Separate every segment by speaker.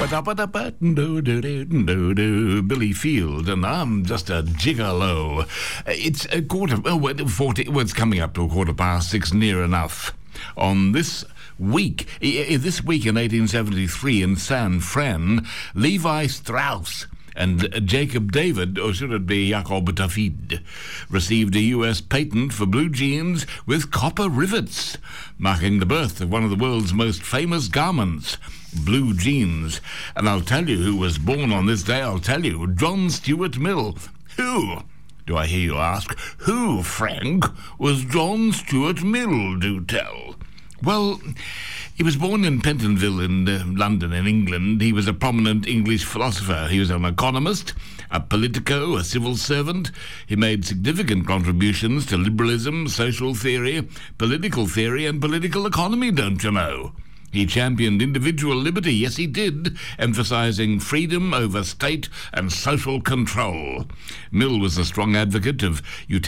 Speaker 1: Billy Field, and I'm just a gigolo. It's a quarter... Oh, 40... Well, it's coming up to 6:15, near enough. On this week in 1873 in San Fran, Levi Strauss and Jacob David, or should it be Jacob David, received a U.S. patent for blue jeans with copper rivets, marking the birth of one of the world's most famous garments, blue jeans. And I'll tell you who was born on this day. I'll tell you, John Stuart Mill. Who? Do I hear you ask? Who, Frank, was John Stuart Mill, do tell? Well, he was born in Pentonville in London, in England. He was a prominent English philosopher. He was an economist, a politico, a civil servant. He made significant contributions to liberalism, social theory, political theory, and political economy, don't you know? He championed individual liberty, yes he did, emphasizing freedom over state and social control. Mill was a strong advocate of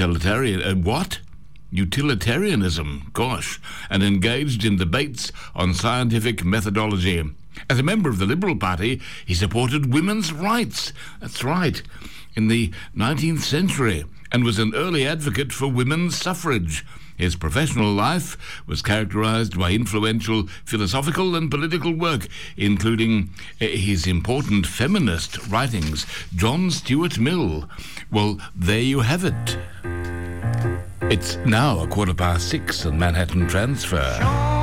Speaker 1: utilitarianism, gosh, and engaged in debates on scientific methodology. As a member of the Liberal Party, he supported women's rights, that's right, in the 19th century, and was an early advocate for women's suffrage. His professional life was characterized by influential philosophical and political work, including his important feminist writings. John Stuart Mill. Well, there you have it. It's now 6:15 on Manhattan Transfer.